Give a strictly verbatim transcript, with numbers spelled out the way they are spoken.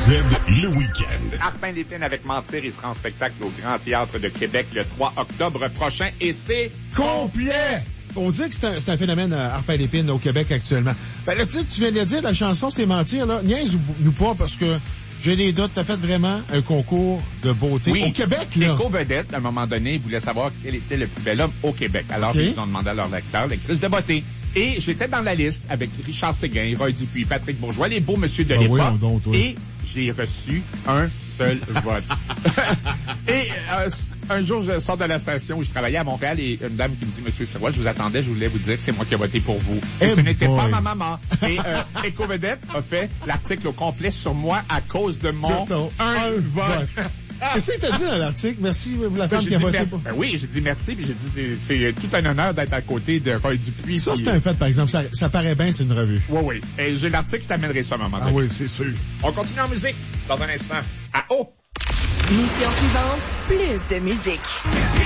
Z le week-end. Arpin Lépine avec Mentir, il sera en spectacle au Grand Théâtre de Québec le trois octobre prochain et c'est complet! On dit que c'est un, c'est un phénomène euh, Arpin Lépine au Québec actuellement. Ben, le titre, tu viens de le dire, la chanson C'est Mentir, là, niaise-nous pas parce que j'ai des doutes. T'as fait vraiment un concours de beauté oui, au Québec, là. Les co-vedettes, à un moment donné, ils voulaient savoir quel était le plus bel homme au Québec. Alors, Okay. ils ont demandé à leur lecteur l'actrice de beauté. Et j'étais dans la liste avec Richard Séguin, Roy Dupuis, Patrick Bourgeois, les beaux monsieur de Ben l'époque. oui, donc, toi. Et j'ai reçu un seul vote. Et euh, un jour, je sors de la station où je travaillais à Montréal et une dame qui me dit, Monsieur Sirois, je vous attendais, je voulais vous dire que c'est moi qui ai voté pour vous. Et hey ce n'était boy. pas ma maman. Et euh, Éco-Vedette a fait l'article au complet sur moi à cause de mon ton un, un vote. vote. Qu'est-ce que t'as dit dans l'article? Merci, la femme J'ai qui a dit voté merci. pour. Ben oui, j'ai dit merci, puis j'ai dit c'est, c'est tout un honneur d'être à côté de Roy Dupuis. Ça, puis, c'est un fait, par exemple. Ça, ça paraît bien, c'est une revue. Oui, oui. Et j'ai l'article, je t'amènerai ça à un moment Ah donné. oui, c'est sûr. On continue en musique dans un instant. À haut. Mission suivante, plus de musique.